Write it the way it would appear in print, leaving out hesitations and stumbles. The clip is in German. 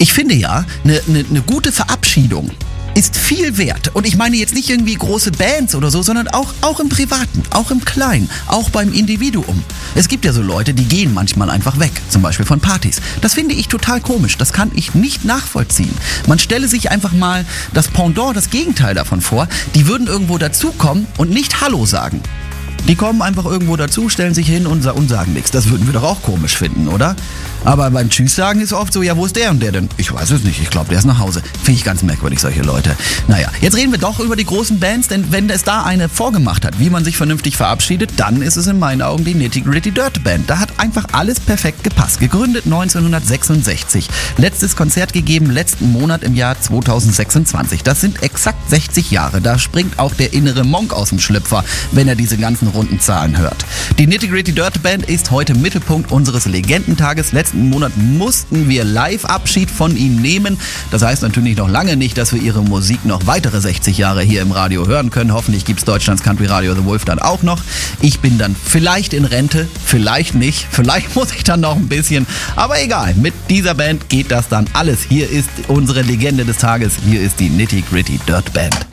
Ich finde ja, eine gute Verabschiedung ist viel wert. Und ich meine jetzt nicht irgendwie große Bands oder so, sondern auch im Privaten, auch im Kleinen, auch beim Individuum. Es gibt ja so Leute, die gehen manchmal einfach weg, zum Beispiel von Partys. Das finde ich total komisch, das kann ich nicht nachvollziehen. Man stelle sich einfach mal das Pendant, das Gegenteil davon vor, die würden irgendwo dazukommen und nicht Hallo sagen. Die kommen einfach irgendwo dazu, stellen sich hin und sagen nichts. Das würden wir doch auch komisch finden, oder? Aber beim Tschüss sagen ist oft so, ja, wo ist der und der denn? Ich weiß es nicht, ich glaube, der ist nach Hause. Finde ich ganz merkwürdig, solche Leute. Naja, jetzt reden wir doch über die großen Bands, denn wenn es da eine vorgemacht hat, wie man sich vernünftig verabschiedet, dann ist es in meinen Augen die Nitty Gritty Dirt Band. Da hat einfach alles perfekt gepasst. Gegründet 1966. Letztes Konzert gegeben letzten Monat im Jahr 2026. Das sind exakt 60 Jahre. Da springt auch der innere Monk aus dem Schlüpfer, wenn er diese ganzen runden Zahlen hört. Die Nitty Gritty Dirt Band ist heute Mittelpunkt unseres Legendentages. Letzten Monat mussten wir live Abschied von ihnen nehmen. Das heißt natürlich noch lange nicht, dass wir ihre Musik noch weitere 60 Jahre hier im Radio hören können. Hoffentlich gibt's Deutschlands Country Radio The Wolf dann auch noch. Ich bin dann vielleicht in Rente, vielleicht nicht. Vielleicht muss ich dann noch ein bisschen. Aber egal, mit dieser Band geht das dann alles. Hier ist unsere Legende des Tages. Hier ist die Nitty Gritty Dirt Band.